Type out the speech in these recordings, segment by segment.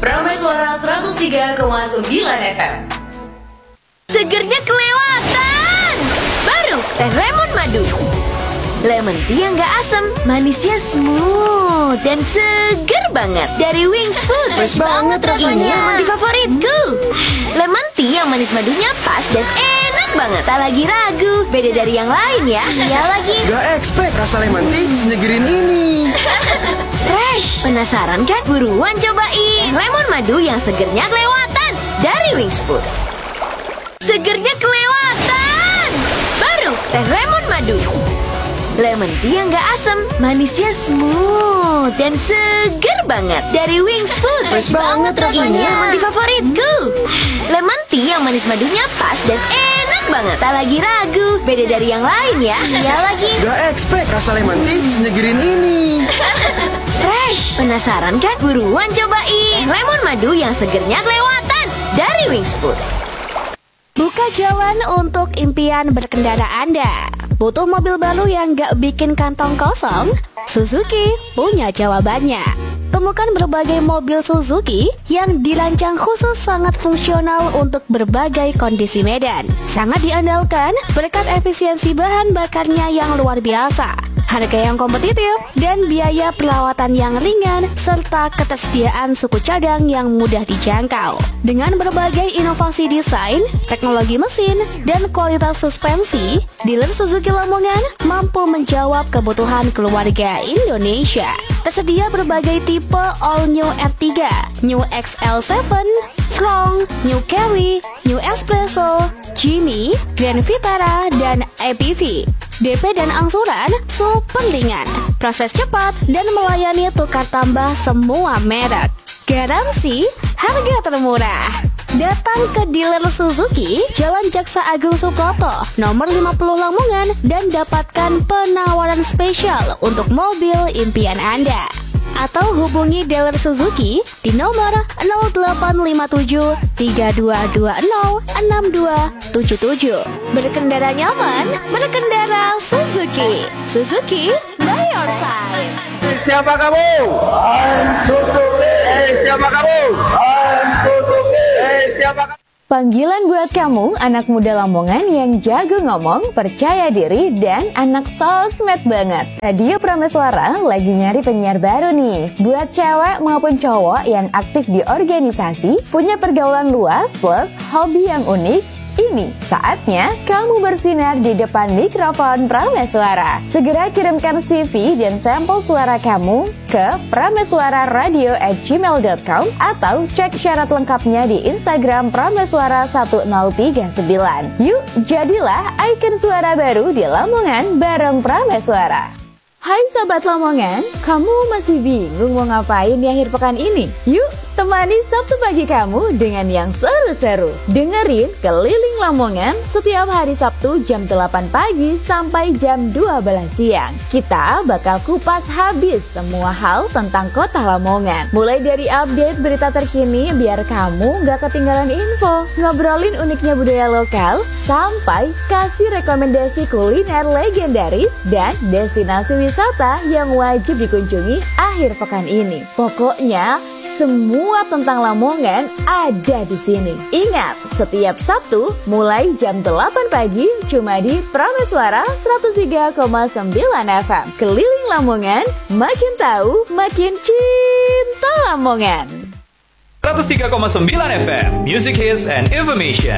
Prameswara 103,9 FM. Segernya kelewatan. Baru teh lemon madu. Lemon tea yang gak asam, manisnya smooth dan seger banget dari Wings Food. Fresh banget rasanya. Ini yang menjadi favoritku. Lemon tea yang manis madunya pas dan enak banget. Tak lagi ragu, beda dari yang lain ya. Iya lagi. Gak expect rasa lemon tea senyegerin ini. Fresh. Penasaran kan? Buruan cobain lemon madu yang segernya kelewatan dari Wings Food. Segernya kelewatan. Baru teh lemon madu. Lemon tea yang gak asam, manisnya smooth dan seger banget dari Wings Food. Fresh banget rasanya. Ini yang menjadi favoritku. Lemon tea yang manis madunya pas dan enak banget. Tak lagi ragu, beda dari yang lain ya. Iya lagi. Gak expect rasa lemon tea senyegerin ini. Fresh. Penasaran kan? Buruan cobain lemon madu yang segernya kelewatan dari Wings Food. Buka jalan untuk impian berkendara Anda. Butuh mobil baru yang gak bikin kantong kosong? Suzuki punya jawabannya. Temukan berbagai mobil Suzuki yang dirancang khusus sangat fungsional untuk berbagai kondisi medan. Sangat diandalkan berkat efisiensi bahan bakarnya yang luar biasa, harga yang kompetitif, dan biaya perawatan yang ringan, serta ketersediaan suku cadang yang mudah dijangkau. Dengan berbagai inovasi desain, teknologi mesin, dan kualitas suspensi, dealer Suzuki Lamongan mampu menjawab kebutuhan keluarga Indonesia. Tersedia berbagai tipe All New R3, New XL7, Strong, New Carry, New Espresso, Jimmy, Grand Vitara, dan APV. DP dan angsuran super ringan, proses cepat, dan melayani tukar tambah semua merek. Garansi harga termurah. Datang ke dealer Suzuki, Jalan Jaksa Agung Suproto, nomor 50 Lamongan, dan dapatkan penawaran spesial untuk mobil impian Anda. Atau hubungi dealer Suzuki di nomor 0857 3220 6277. Berkendara nyaman, berkendara Suzuki. Suzuki by your side. Siapa kamu? Suzuki. Siapa kamu? Suzuki. Siapa kamu? Panggilan buat kamu, anak muda Lamongan yang jago ngomong, percaya diri, dan anak sosmed banget. Radio Prameswara lagi nyari penyiar baru nih. Buat cewek maupun cowok yang aktif di organisasi, punya pergaulan luas plus hobi yang unik, ini saatnya kamu bersinar di depan mikrofon Prameswara. Segera kirimkan CV dan sampel suara kamu ke prameswararadio@gmail.com atau cek syarat lengkapnya di Instagram Prameswara 1039. Yuk, jadilah ikon suara baru di Lamongan bareng Prameswara. Hai Sobat Lamongan, kamu masih bingung mau ngapain di akhir pekan ini? Yuk, temani Sabtu pagi kamu dengan yang seru-seru. Dengerin Keliling Lamongan setiap hari Sabtu jam 8 pagi sampai jam 12 siang. Kita bakal kupas habis semua hal tentang kota Lamongan. Mulai dari update berita terkini biar kamu gak ketinggalan info, ngobrolin uniknya budaya lokal, sampai kasih rekomendasi kuliner legendaris dan destinasi wisata yang wajib dikunjungi akhir pekan ini. Pokoknya semua tentang Lamongan ada di sini. Ingat, setiap Sabtu mulai jam 8 pagi cuma di Prameswara 103,9 FM. Keliling Lamongan, makin tahu, makin cinta Lamongan. 103,9 FM, Music Hits and Information.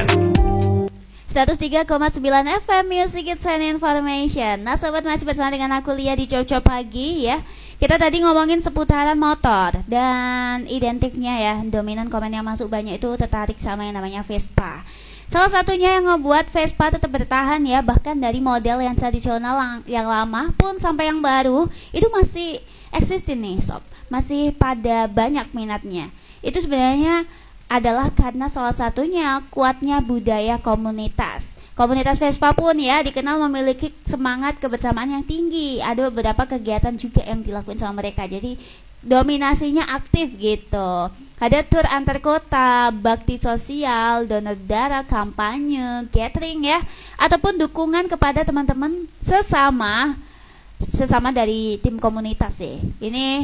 103,9 FM Music Hits and Information. Nah sobat, masih bersama dengan aku Lia di Cocok Pagi ya. Kita tadi ngomongin seputaran motor dan identiknya ya. Dominan komen yang masuk banyak itu tertarik sama yang namanya Vespa. Salah satunya yang ngebuat Vespa tetap bertahan ya, bahkan dari model yang tradisional yang lama pun sampai yang baru itu masih existing nih sob. Masih pada banyak minatnya. Itu sebenarnya adalah karena salah satunya kuatnya budaya komunitas. Komunitas Vespa pun ya dikenal memiliki semangat kebersamaan yang tinggi. Ada beberapa kegiatan juga yang dilakukan sama mereka. Jadi dominasinya aktif gitu. Ada tur antar kota, bakti sosial, donor darah, kampanye, catering ya, ataupun dukungan kepada teman-teman sesama dari tim komunitas sih. Ini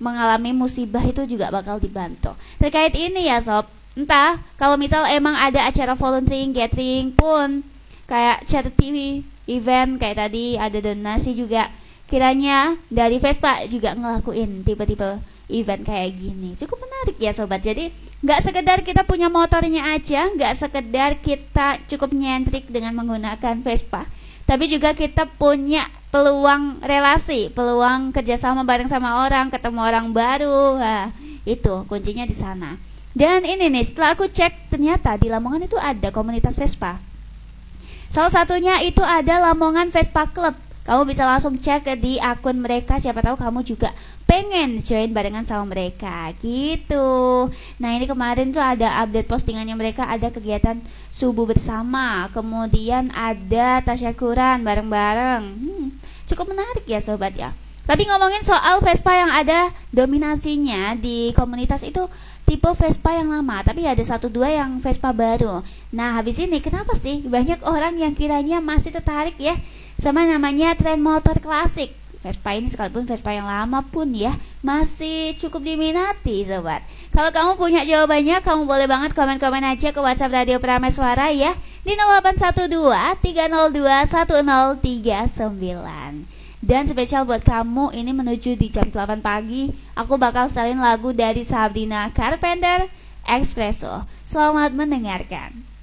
mengalami musibah itu juga bakal dibantu. Terkait ini ya sob, entah kalau misal emang ada acara volunteering, gathering pun kayak charity event kayak tadi ada donasi juga, kiranya dari Vespa juga ngelakuin tipe-tipe event kayak gini. Cukup menarik ya sobat. Jadi nggak sekedar kita punya motornya aja, nggak sekedar kita cukup nyentrik dengan menggunakan Vespa, tapi juga kita punya peluang relasi, peluang kerjasama bareng sama orang, ketemu orang baru. Nah, itu kuncinya di sana. Dan ini nih, setelah aku cek ternyata di Lamongan itu ada komunitas Vespa. Salah satunya itu ada Lamongan Vespa Club. Kamu bisa langsung cek di akun mereka, siapa tahu kamu juga pengen join barengan sama mereka gitu. Nah ini kemarin tuh ada update postingannya mereka, ada kegiatan subuh bersama, kemudian ada tasyakuran bareng-bareng. Cukup menarik ya sobat ya. Tapi ngomongin soal Vespa yang ada dominasinya di komunitas itu tipe Vespa yang lama, tapi ada 1-2 yang Vespa baru. Nah habis ini kenapa sih banyak orang yang kiranya masih tertarik ya sama namanya tren motor klasik Vespa ini, sekalipun Vespa yang lama pun ya masih cukup diminati sobat. Kalau kamu punya jawabannya, kamu boleh banget komen-komen aja ke WhatsApp Radio Prameswara ya di 0812 302 1039. Dan spesial buat kamu, ini menuju di jam 8 pagi, aku bakal salin lagu dari Sabrina Carpenter, Espresso. Selamat mendengarkan.